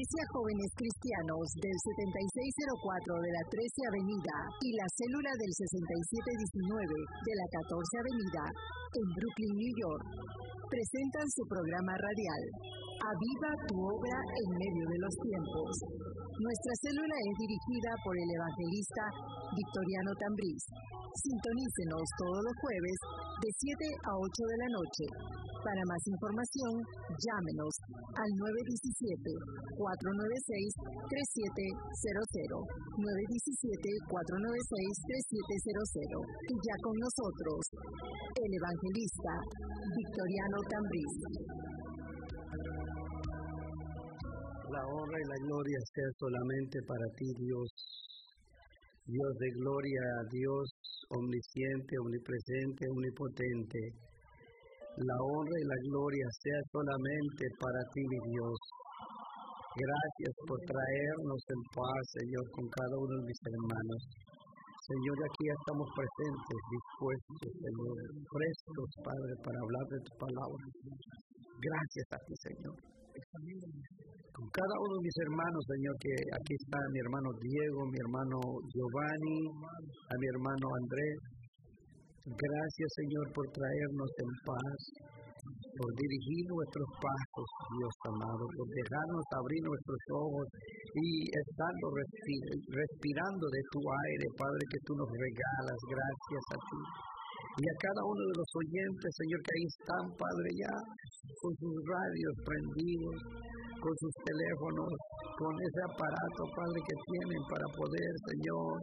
Iglesia Jóvenes Cristianos del 7604 de la 13 Avenida y la célula del 6719 de la 14 Avenida en Brooklyn, New York, presentan su programa radial, Aviva tu obra en medio de los tiempos. Nuestra célula es dirigida por el evangelista Victoriano Tambriz. Sintonícenos todos los jueves de 7 a 8 de la noche. Para más información, llámenos al 917-496-3700, 917-496-3700. Y ya con nosotros, el evangelista Victoriano Tambriz. La honra y la gloria sea solamente para ti, Dios. Dios de gloria, Dios omnisciente, omnipresente, omnipotente. La honra y la gloria sea solamente para ti, mi Dios. Gracias por traernos en paz, Señor, con cada uno de mis hermanos. Señor, aquí ya estamos presentes, dispuestos, Señor, prestos, Padre, para hablar de tu palabra. Gracias a ti, Señor. Con cada uno de mis hermanos, Señor, que aquí está mi hermano Diego, mi hermano Giovanni, a mi hermano Andrés. Gracias, Señor, por traernos en paz, por dirigir nuestros pasos, Dios amado, por dejarnos abrir nuestros ojos y estando respirando de tu aire, Padre, que tú nos regalas. Gracias a ti. Y a cada uno de los oyentes, Señor, que ahí están, Padre, ya con sus radios prendidos, con sus teléfonos, con ese aparato, Padre, que tienen para poder, Señor,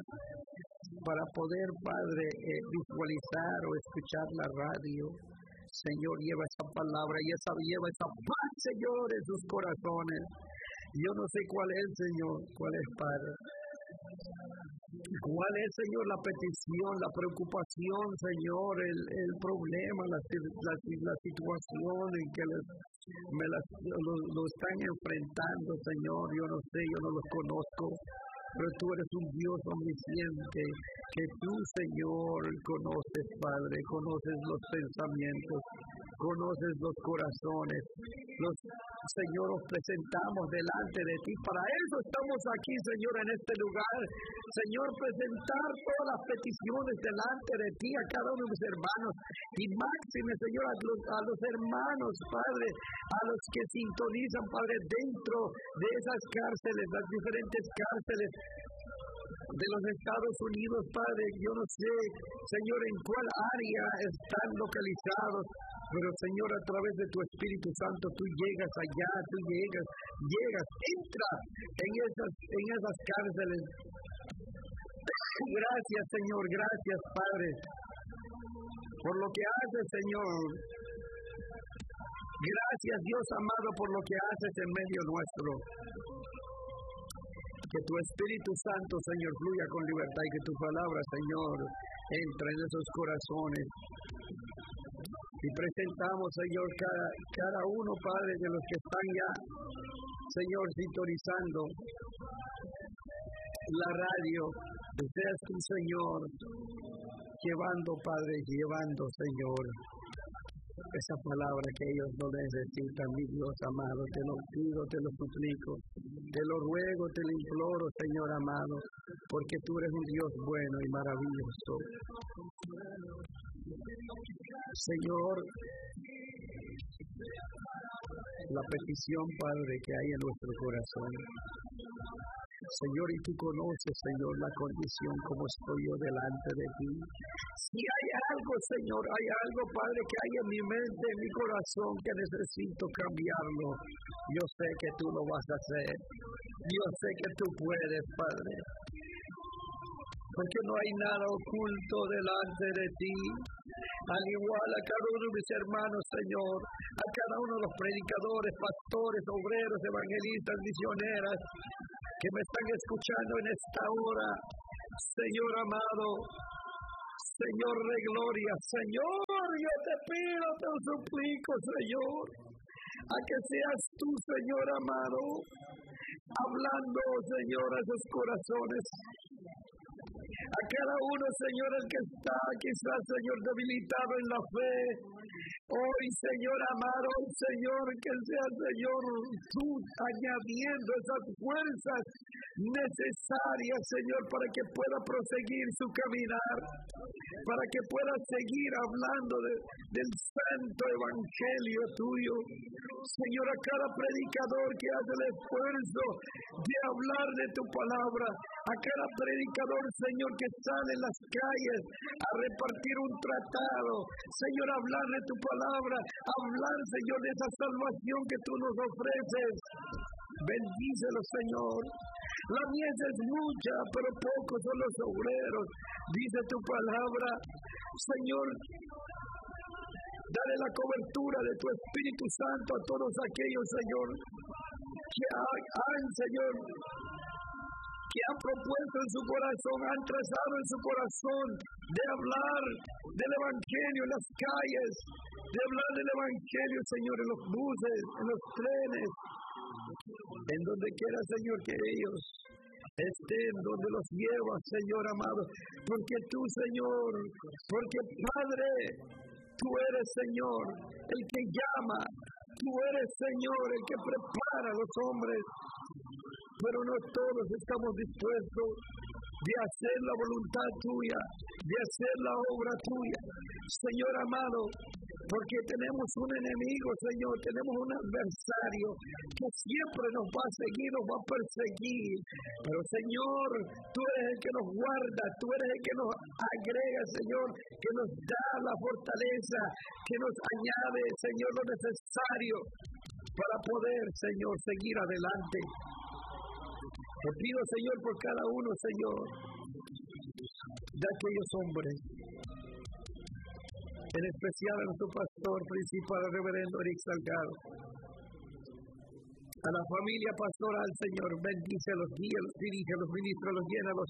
Padre, visualizar o escuchar la radio. Señor, lleva esa palabra y lleva esa paz, Señor, en sus corazones. Yo no sé cuál es, Señor, cuál es, Padre. ¿Cuál es, Señor, la petición, la preocupación, Señor, el problema, la situación en que lo están enfrentando, Señor? Yo no sé, yo no los conozco, pero tú eres un Dios omnisciente, que tú, Señor, conoces, Padre, conoces los pensamientos, conoces los corazones. Señor, os presentamos delante de ti. Para eso estamos aquí, Señor, en este lugar. Señor, presentar todas las peticiones delante de ti a cada uno de mis hermanos. Y máxime, Señor, a los hermanos, Padre, a los que sintonizan, Padre, dentro de esas cárceles, las diferentes cárceles de los Estados Unidos, Padre. Yo no sé, Señor, en cuál área están localizados, pero, Señor, a través de tu Espíritu Santo, tú llegas allá, tú llegas, entra en esas cárceles. Gracias, Señor, gracias, Padre, por lo que haces, Señor. Gracias, Dios amado, por lo que haces en medio nuestro. Que tu Espíritu Santo, Señor, fluya con libertad y que tu palabra, Señor, entre en esos corazones. Y presentamos, Señor, cada uno, Padre, de los que están ya, Señor, sintonizando la radio. Que seas tú, Señor, llevando, Padre, Señor, esa palabra que ellos no necesitan, mi Dios amado. Te lo pido, te lo suplico, te lo ruego, te lo imploro, Señor amado, porque tú eres un Dios bueno y maravilloso. Señor, la petición, Padre, que hay en nuestro corazón. Señor, y tú conoces, Señor, la condición como estoy yo delante de ti. Si hay algo, Señor, hay algo, Padre, que hay en mi mente, en mi corazón, que necesito cambiarlo, yo sé que tú lo vas a hacer. Yo sé que tú puedes, Padre. Porque no hay nada oculto delante de ti. Al igual a cada uno de mis hermanos, Señor, a cada uno de los predicadores, pastores, obreros, evangelistas, misioneras, que me están escuchando en esta hora, Señor amado, Señor de gloria, Señor, yo te pido, te suplico, Señor, a que seas tú, Señor amado, hablando, Señor, a esos corazones, A cada uno, Señor, el que está quizás, Señor, debilitado en la fe. Hoy, Señor amado, Señor, que sea, Señor, tú añadiendo esas fuerzas necesarias, Señor, para que pueda proseguir su caminar, para que pueda seguir hablando del santo evangelio tuyo. Señor, a cada predicador que hace el esfuerzo de hablar de tu palabra, a cada predicador, Señor, que sale en las calles a repartir un tratado, Señor, a hablar de tu palabra, a hablar, Señor, de esa salvación que tú nos ofreces. Bendícelo, Señor. La mies es mucha, pero pocos son los obreros, dice tu palabra. Señor, dale la cobertura de tu Espíritu Santo a todos aquellos, Señor, que Señor, que han propuesto en su corazón, han trazado en su corazón de hablar del Evangelio en las calles, de hablar del Evangelio, Señor, en los buses, en los trenes, en donde quiera, Señor, que ellos estén, donde los llevas, Señor amado, porque tú, Señor, porque Padre, tú eres, Señor, el que llama, tú eres, Señor, el que prepara a los hombres, pero no todos estamos dispuestos de hacer la voluntad tuya, de hacer la obra tuya, Señor amado, porque tenemos un enemigo, Señor, tenemos un adversario que siempre nos va a seguir, nos va a perseguir, pero Señor, tú eres el que nos guarda, tú eres el que nos agrega, Señor, que nos da la fortaleza, que nos añade, Señor, lo necesario para poder, Señor, seguir adelante. Te pido, Señor, por cada uno, Señor, de aquellos hombres, en especial a nuestro pastor principal, el reverendo Eric Salgado, a la familia pastoral, Señor, bendícelos, guíalos, dirígelos, ministralos, llénalos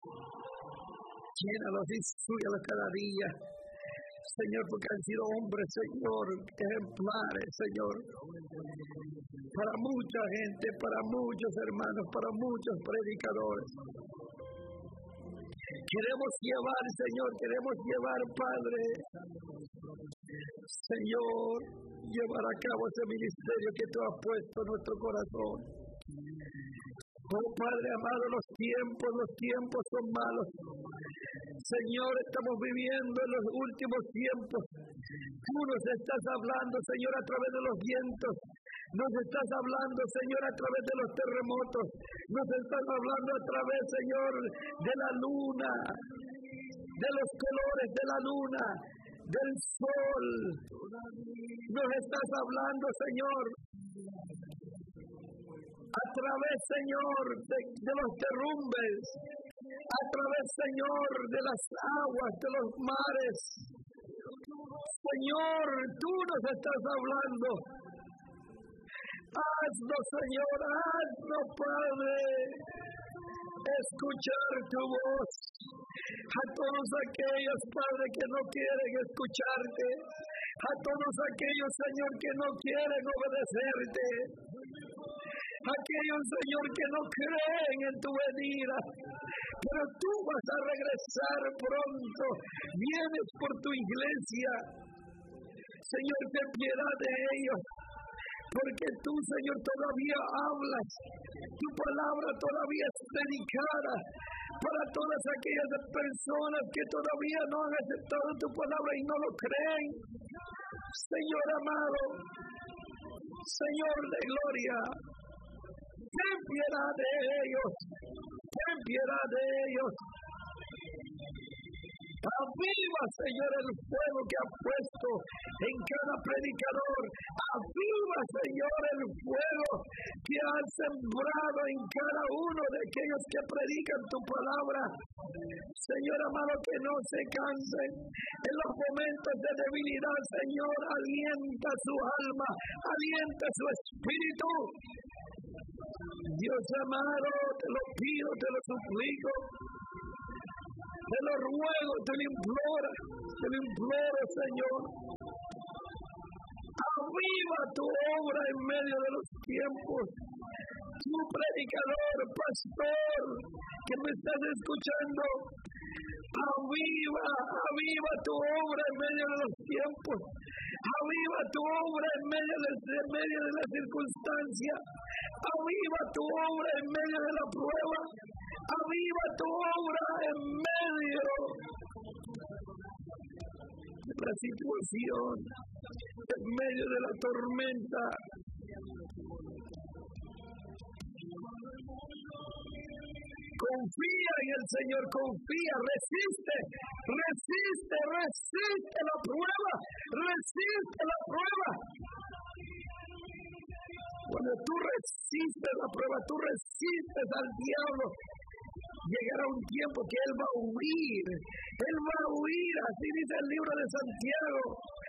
y súyalos cada día, Señor, porque han sido hombres, Señor, ejemplares, Señor, para mucha gente, para muchos hermanos, para muchos predicadores. Queremos llevar, Señor, Padre, Señor, llevar a cabo ese ministerio que tú has puesto en nuestro corazón. Oh Padre amado, los tiempos son malos. Señor, estamos viviendo en los últimos tiempos. Tú nos estás hablando, Señor, a través de los vientos. Nos estás hablando, Señor, a través de los terremotos. Nos estás hablando a través, Señor, de la luna, de los colores de la luna, del sol. Nos estás hablando, Señor, a través, Señor, de los derrumbes, a través, Señor, de las aguas, de los mares. Señor, tú nos estás hablando. Hazlo, Señor, hazlo, Padre. Escuchar tu voz. A todos aquellos, Padre, que no quieren escucharte. A todos aquellos, Señor, que no quieren obedecerte. Aquellos, Señor, que no creen en tu venida. Pero tú vas a regresar pronto. Vienes por tu iglesia. Señor, ten piedad de ellos. Porque tú, Señor, todavía hablas. Tu palabra todavía es predicada para todas aquellas personas que todavía no han aceptado tu palabra y no lo creen. Señor amado, Señor de gloria, ten piedad de ellos. Ten piedad de ellos. Aviva, Señor, el fuego que has puesto en cada predicador. Aviva, Señor, el fuego que has sembrado en cada uno de aquellos que predican tu palabra. Señor amado, que no se cansen en los momentos de debilidad. Señor, alienta su alma, alienta su espíritu. Dios amado, te lo pido, te lo suplico. Te lo ruego, te lo imploro, Señor. Aviva tu obra en medio de los tiempos. Tu predicador, pastor, que me estás escuchando, Aviva tu obra en medio de los tiempos. Aviva tu obra en medio de la circunstancia. Aviva tu obra en medio de la prueba. Aviva tu obra en medio de la situación, en medio de la tormenta. Confía en el Señor, confía, resiste la prueba, resiste la prueba. Cuando tú resistes la prueba, tú resistes al diablo, llegará un tiempo que Él va a huir, así dice el libro de Santiago.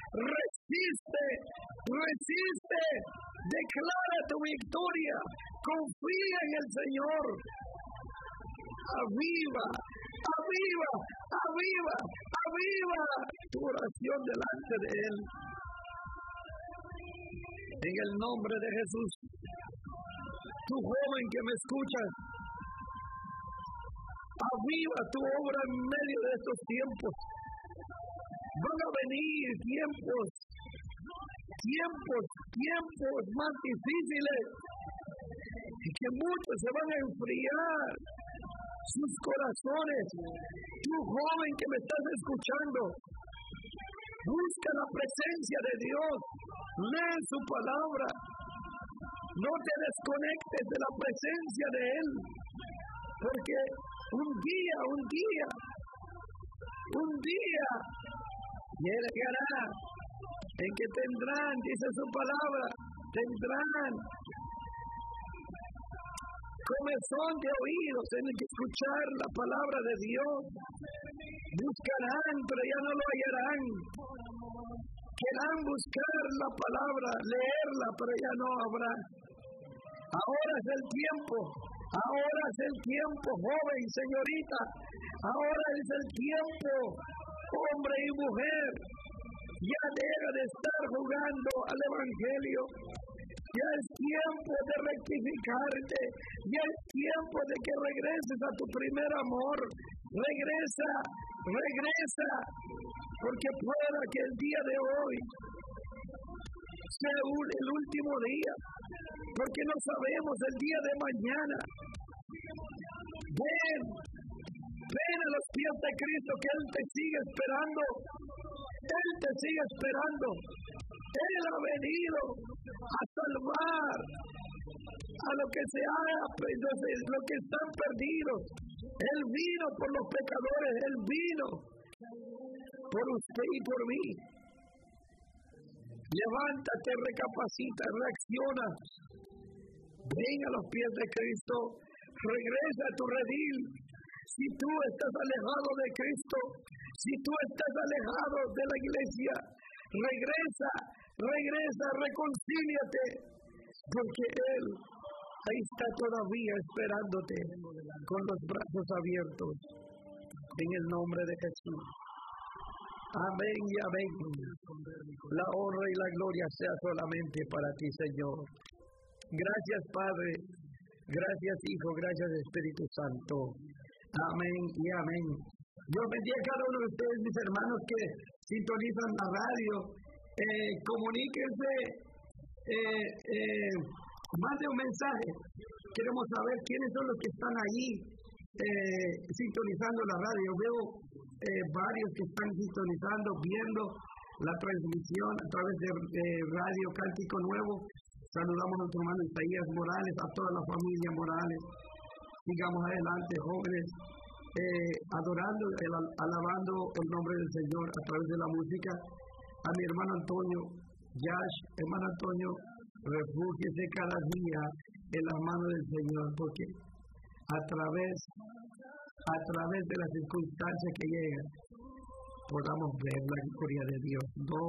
Resiste, declara tu victoria, confía en el Señor. Aviva tu oración delante de Él. En el nombre de Jesús, tu joven que me escuchas, aviva tu obra en medio de estos tiempos. Van a venir tiempos más difíciles y que muchos se van a enfriar sus corazones. Tu joven que me estás escuchando, busca la presencia de Dios, lee su palabra, no te desconectes de la presencia de Él, porque un día llegará en que tendrán, dice su palabra, tendrán comezón de oídos, tienen que escuchar la palabra de Dios. Buscarán, pero ya no lo hallarán. Querrán buscar la palabra, leerla, pero ya no habrá. Ahora es el tiempo, joven, señorita. Ahora es el tiempo, hombre y mujer. Ya deja de estar jugando al Evangelio. Ya es tiempo de rectificarte. Ya es tiempo de que regreses a tu primer amor. Regresa. Porque pueda que el día de hoy sea el último día. Porque no sabemos el día de mañana. Ven a los pies de Cristo, que Él te sigue esperando. Él te sigue esperando. Él ha venido a salvar a lo que lo que están perdidos. Él vino por los pecadores, Él vino por usted y por mí. Levántate, recapacita, reacciona. Ven a los pies de Cristo, regresa a tu redil. Si tú estás alejado de Cristo, si tú estás alejado de la iglesia, regresa, reconcíliate, porque Él ahí está todavía esperándote con los brazos abiertos, en el nombre de Jesús. Amén y amén. La honra y la gloria sea solamente para ti, Señor. Gracias, Padre. Gracias, Hijo. Gracias, Espíritu Santo. Amén y amén. Dios bendiga a cada uno de ustedes, mis hermanos que sintonizan la radio. Comuníquense, mande un mensaje. Queremos saber quiénes son los que están ahí sintonizando la radio. Veo varios que están sintonizando, viendo la transmisión a través de Radio Cántico Nuevo. Saludamos a nuestro hermano Isaías Morales, a toda la familia Morales. Sigamos adelante, jóvenes, adorando, alabando el nombre del Señor a través de la música. A mi hermano Antonio, Yash, hermano Antonio, refúgiese cada día en las manos del Señor, porque a través de las circunstancias que llegan, podamos ver la gloria de Dios. No,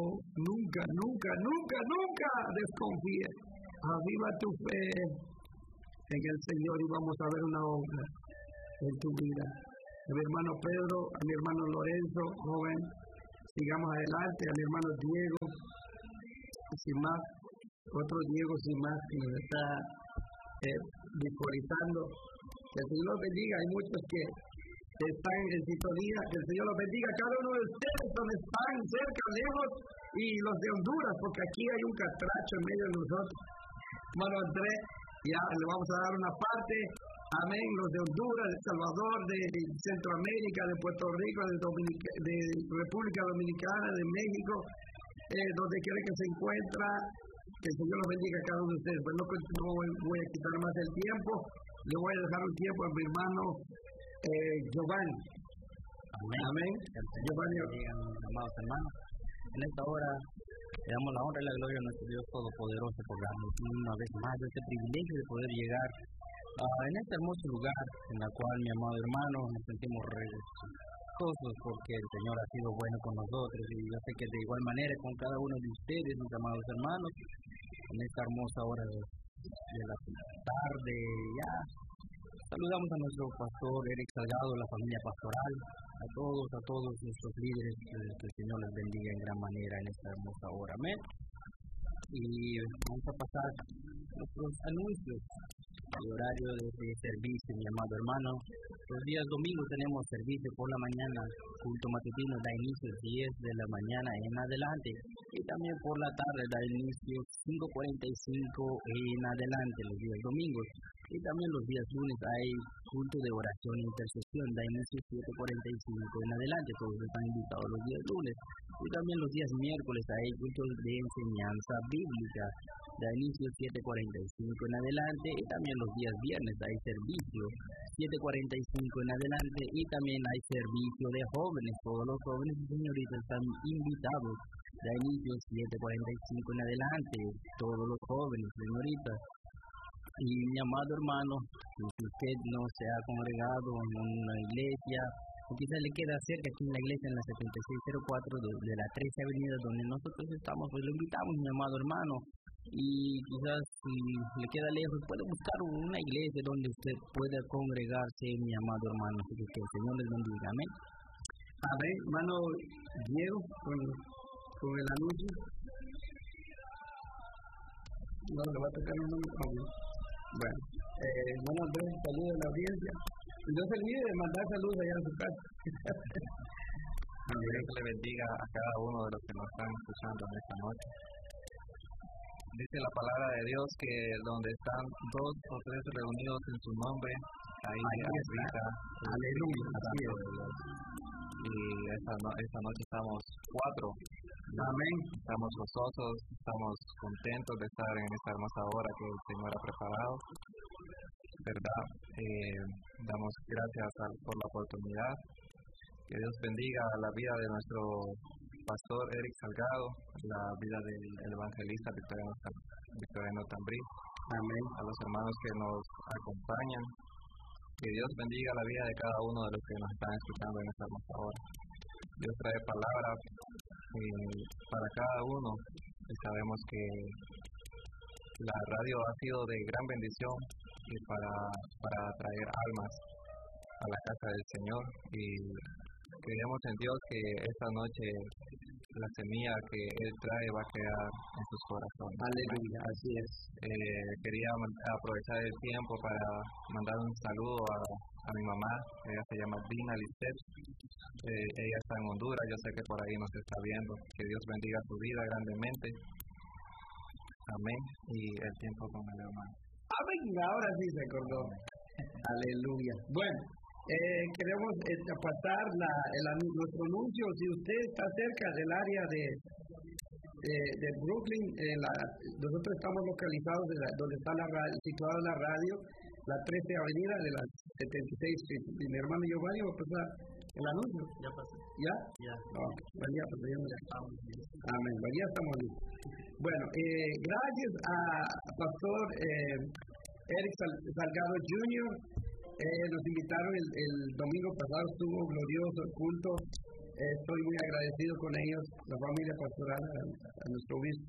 nunca desconfíes. Aviva tu fe en el Señor y vamos a ver una obra en tu vida. A mi hermano Pedro, a mi hermano Lorenzo, joven, sigamos adelante. A mi hermano Diego, sin más, otro Diego sin más que nos está visualizando. Que el Señor bendiga. Hay muchos que están en sintonía. Que el Señor los bendiga a cada uno de ustedes donde están, cerca, lejos, y los de Honduras, porque aquí hay un catracho en medio de nosotros. Hermano Andrés, ya le vamos a dar una parte. Amén. Los de Honduras, de El Salvador, de Centroamérica, de Puerto Rico, de República Dominicana, de México, donde quiera que se encuentra. Que el Señor los bendiga a cada uno de ustedes. Pues no voy a quitar más el tiempo. Le voy a dejar un tiempo a mi hermano Giovanni. Amén. Amén. Giovanni, amados hermanos, en esta hora le damos la honra y la gloria a nuestro Dios Todopoderoso por darnos una vez más este privilegio de poder llegar en este hermoso lugar en el cual, mi amado hermano, nos sentimos gozosos porque el Señor ha sido bueno con nosotros, y yo sé que de igual manera con cada uno de ustedes, mis amados hermanos, en esta hermosa hora de la tarde. Ya saludamos a nuestro pastor Eric Salgado, la familia pastoral, a todos nuestros líderes, que el Señor les bendiga en gran manera en esta hermosa hora. Amén. Y vamos a pasar nuestros anuncios. El horario de servicio, mi amado hermano. Los días domingos tenemos servicio por la mañana, culto matutino da inicio 10 de la mañana en adelante, y también por la tarde da inicio 5:45 en adelante los días domingos, y también los días lunes hay culto de oración e intercesión, da inicio 7:45 en adelante. Todos están invitados los días lunes, y también los días miércoles hay cultos de enseñanza bíblica, da inicio 7:45 en adelante, y también los días viernes hay servicio 7:45 en adelante, y también hay servicio de jóvenes. Todos los jóvenes y señoritas están invitados, da inicio 7:45 en adelante, todos los jóvenes, señoritas. Y mi amado hermano, si usted no se ha congregado en una iglesia, o quizás le queda cerca aquí en la iglesia en la 7604 de la 13 Avenida donde nosotros estamos, pues lo invitamos, mi amado hermano. Y quizás si le queda lejos, puede buscar una iglesia donde usted pueda congregarse, mi amado hermano. Así que el Señor les bendiga. Amén. Amén. Hermano Diego, con el anuncio. No, le va a tocar un nombre. Bueno, hermano Andrés, saludos a la audiencia. Y no se olvide de mandar saludos allá en su casa. Dios le bendiga a cada uno de los que nos están escuchando en esta noche. Dice la palabra de Dios que donde están 2 o 3 reunidos en su nombre, ahí habita. Aleluya. Y esta noche estamos 4. Amén. Estamos gozosos, estamos contentos de estar en esta hermosa hora que el Señor ha preparado. ¿Verdad? Damos gracias por la oportunidad. Que Dios bendiga la vida de nuestro pastor Eric Salgado, la vida del evangelista Victoriano Tambrí. Amén. A los hermanos que nos acompañan. Que Dios bendiga la vida de cada uno de los que nos están escuchando en esta hermosa hora. Dios trae palabra para cada uno, y sabemos que la radio ha sido de gran bendición y para traer almas a la casa del Señor, y creemos en Dios que esta noche la semilla que Él trae va a quedar en sus corazones. Aleluya, así es. Quería aprovechar el tiempo para mandar un saludo a mi mamá. Ella se llama Dina Lisset. Ella está en Honduras, yo sé que por ahí nos está viendo. Que Dios bendiga su vida grandemente. Amén. Y el tiempo con el hermano. Amén. Ahora sí se acordó. Aleluya. Bueno, queremos pasar nuestro anuncio. Si usted está cerca del área de Brooklyn, nosotros estamos localizados donde está situada la radio, la 13 Avenida de la 76 Street. Y mi hermano Giovanni va a pasar el anuncio. Ya pasó. ¿Ya? Ya. Bueno, ya estamos. Amén. Bueno, ya estamos listos. Bueno, gracias a Pastor Eric Salgado Jr. Nos invitaron el domingo pasado, estuvo glorioso el culto. Estoy muy agradecido con ellos, la familia pastoral, a nuestro obispo.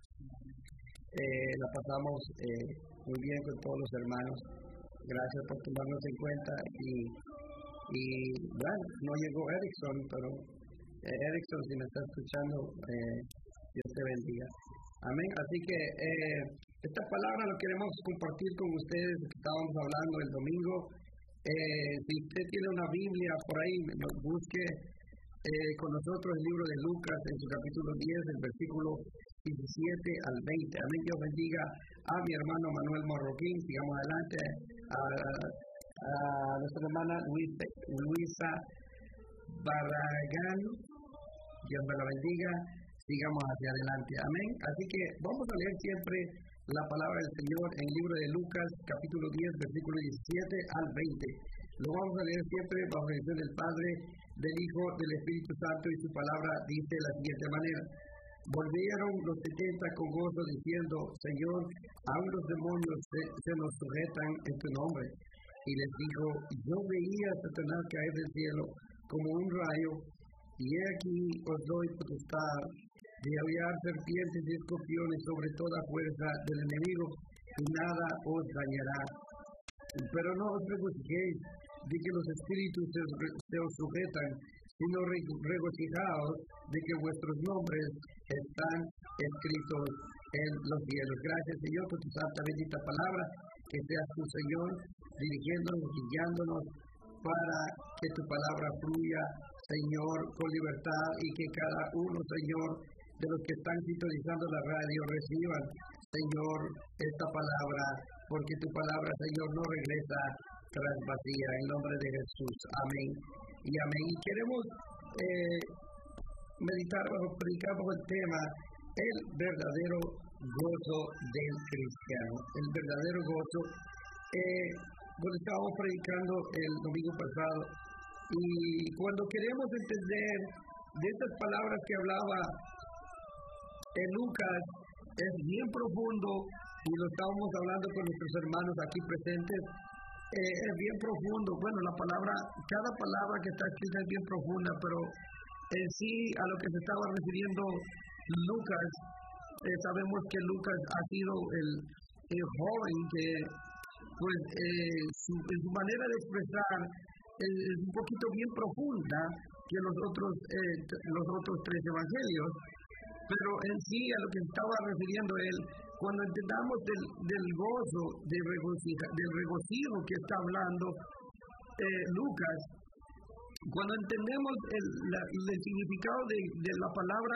La pasamos muy bien con todos los hermanos. Gracias por tomarnos en cuenta. Y bueno, no llegó Erickson, pero Erickson, si me está escuchando, Dios te bendiga. Amén. Así que esta palabra lo queremos compartir con ustedes. Estábamos hablando el domingo Si usted tiene una Biblia por ahí, busque con nosotros el libro de Lucas en su capítulo 10, el versículo 17 al 20. Amén. Dios bendiga a mi hermano Manuel Marroquín. Sigamos adelante. A nuestra hermana Luisa Barragán. Dios me la bendiga. Sigamos hacia adelante. Amén. Así que vamos a leer siempre la palabra del Señor en el libro de Lucas, capítulo 10, versículo 17 al 20. Lo vamos a leer siempre bajo la dirección del Padre, del Hijo, del Espíritu Santo, y su palabra dice de la siguiente manera. Volvieron los 70 con gozo diciendo, Señor, aún los demonios se nos sujetan en tu nombre. Y les dijo, yo veía a Satanás caer del cielo como un rayo, y he aquí os doy potestad de hollar serpientes y escorpiones sobre toda fuerza del enemigo, y nada os dañará. Pero no os regocijéis de que los espíritus se os sujetan, sino regocijaos de que vuestros nombres están escritos en los cielos. Gracias, Señor, por tu santa bendita palabra, que seas tu Señor, dirigiéndonos y guiándonos para que tu palabra fluya, Señor, con libertad, y que cada uno, Señor, de los que están sintonizando la radio reciban, Señor, esta palabra, porque tu palabra, Señor, no regresa tras vacía, en nombre de Jesús. Amén y amén. Y queremos meditar predicar bajo el tema, el verdadero gozo del cristiano. El verdadero gozo. Estábamos predicando el domingo pasado, y cuando queremos entender de estas palabras que hablaba en Lucas, es bien profundo, y lo estábamos hablando con nuestros hermanos aquí presentes. Es bien profundo. Bueno, cada palabra que está escrita es bien profunda, pero en sí a lo que se estaba refiriendo Lucas, sabemos que Lucas ha sido el joven que, pues, en su manera de expresar es un poquito bien profunda que los otros tres evangelios. Pero en sí, a lo que estaba refiriendo él, cuando entendamos del gozo, del regocijo que está hablando Lucas, cuando entendemos el significado de la palabra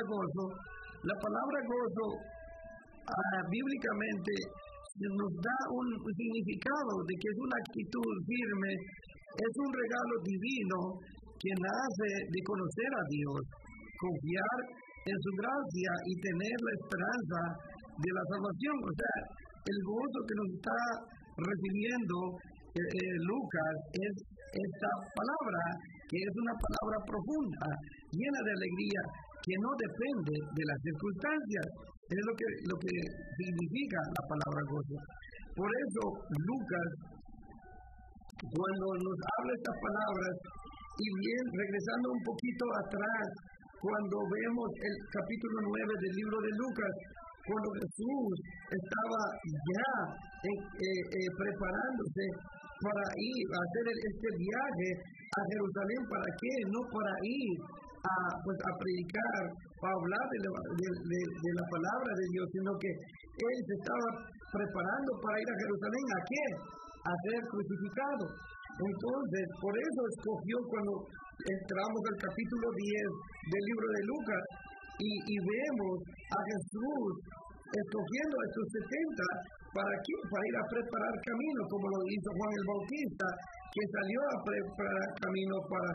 gozo, bíblicamente nos da un significado de que es una actitud firme, es un regalo divino que nace de conocer a Dios, confiar en su gracia y tener la esperanza de la salvación. O sea, el gozo que nos está recibiendo Lucas es esta palabra, que es una palabra profunda, llena de alegría, que no depende de las circunstancias. Es lo que significa la palabra gozo. Por eso Lucas, cuando nos habla estas palabras, y bien, regresando un poquito atrás, cuando vemos el capítulo 9 del libro de Lucas, cuando Jesús estaba ya preparándose para ir a hacer este viaje a Jerusalén. ¿Para qué? No para ir a predicar, para hablar de la palabra de Dios, sino que él se estaba preparando para ir a Jerusalén. ¿A qué? A ser crucificado. Entonces, por eso escogió, cuando entramos al capítulo 10 del libro de Lucas, y vemos a Jesús escogiendo a estos 70, ¿para qué? Para ir a preparar camino, como lo hizo Juan el Bautista, que salió a preparar camino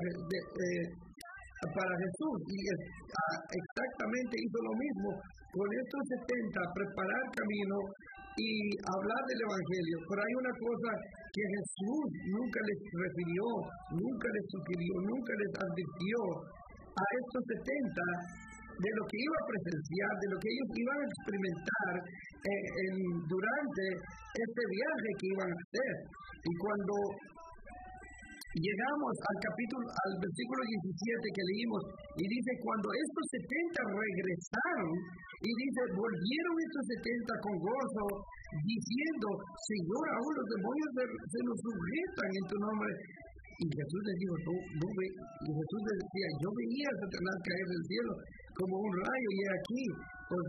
para Jesús, y exactamente hizo lo mismo con estos 70, preparar camino y hablar del Evangelio. Pero hay una cosa que Jesús nunca les refirió, nunca les sugirió, nunca les advirtió a estos 70 de lo que iba a presenciar, de lo que ellos iban a experimentar durante este viaje que iban a hacer. Y cuando llegamos al versículo 17 que leímos, y dice, cuando estos 70 regresaron, y dice, volvieron estos 70 con gozo, diciendo, Señor, aún los demonios se nos sujetan en tu nombre. Y Jesús les dijo, y Jesús les decía, yo veía a Satanás caer del cielo como un rayo, y aquí os